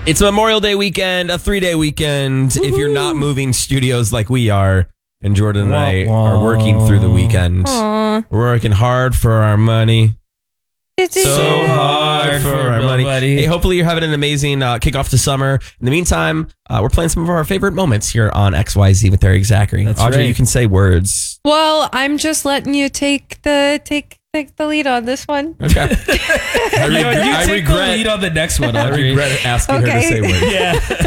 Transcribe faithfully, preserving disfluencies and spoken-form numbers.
It's Memorial Day weekend, a three-day weekend. Woo-hoo. If you're not moving studios like we are, and Jordan and I wah, wah. are working through the weekend. Aww. We're working hard for our money. It's so hard for our money. Hey, hopefully you're having an amazing uh, kickoff to summer. In the meantime, uh, we're playing some of our favorite moments here on X Y Z with Eric Zachary. That's Audrey, right. You can say words. Well, I'm just letting you take the take take the lead on this one. Okay. I, you know, you I take regret the lead on the next one. Audrey. I regret asking okay. her to say words. Yeah.